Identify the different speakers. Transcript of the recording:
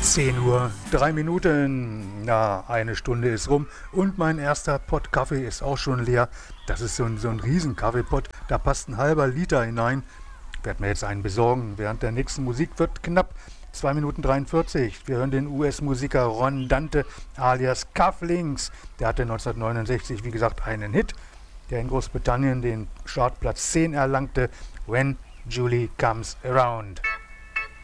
Speaker 1: 10 Uhr, 3 Minuten, na, eine Stunde ist rum und mein erster Pott Kaffee ist auch schon leer. Das ist so ein riesen Kaffeepott, da passt ein halber Liter hinein. Ich werde mir jetzt einen besorgen, während der nächsten Musik wird knapp. 2 Minuten 43. Wir hören den US-Musiker Ron Dante alias Cufflinks. Der hatte 1969, wie gesagt, einen Hit, der in Großbritannien den Chartplatz 10 erlangte, When Julie Comes Around.